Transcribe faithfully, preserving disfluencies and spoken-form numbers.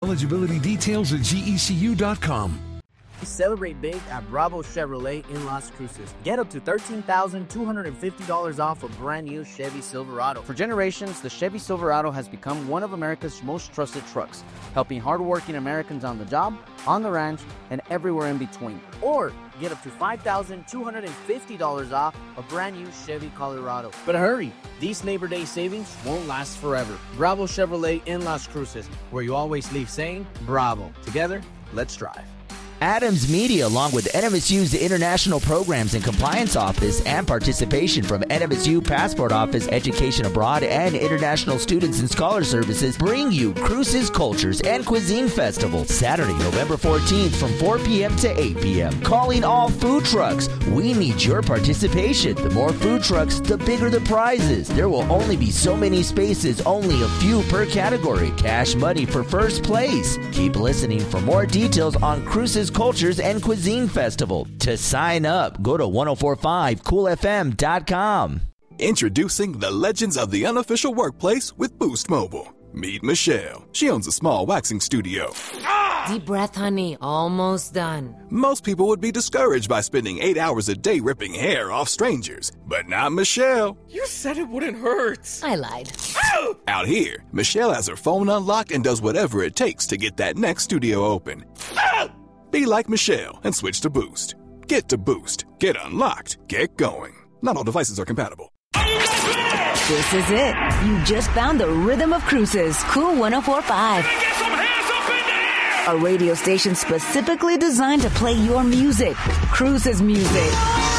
Eligibility details at G E C U dot com. Celebrate big at Bravo Chevrolet in Las Cruces. Get up to thirteen thousand two hundred fifty dollars off a brand new Chevy Silverado. For generations, the Chevy Silverado has become one of America's most trusted trucks, helping hardworking Americans on the job, on the ranch, and everywhere in between. Or get up to five thousand two hundred fifty dollars off a brand new Chevy Colorado. But hurry, these Labor Day savings won't last forever. Bravo Chevrolet in Las Cruces, where you always leave saying, Bravo. Together, let's drive. Adams Media, along with N M S U's International Programs and Compliance Office and participation from N M S U Passport Office, Education Abroad, and International Students and Scholar Services, bring you Cruces Cultures and Cuisine Festival, Saturday, November fourteenth from four p.m. to eight p.m. Calling all food trucks. We need your participation. The more food trucks, the bigger the prizes. There will only be so many spaces, only a few per category. Cash money for first place. Keep listening for more details on Cruces Cultures and Cuisine Festival. To sign up, go to ten forty-five cool f m dot com. Introducing the legends of the unofficial workplace with Boost Mobile. Meet Michelle. She owns a small waxing studio. Deep breath, honey. Almost done. Most people would be discouraged by spending eight hours a day ripping hair off strangers. But not Michelle. You said it wouldn't hurt. I lied. Out here, Michelle has her phone unlocked and does whatever it takes to get that next studio open. Be like Michelle and switch to Boost. Get to Boost. Get unlocked. Get going. Not all devices are compatible. This is it. You just found the rhythm of Cruces. Cool one oh four point five. Get some hands up in the air! A radio station specifically designed to play your music. Cruces music.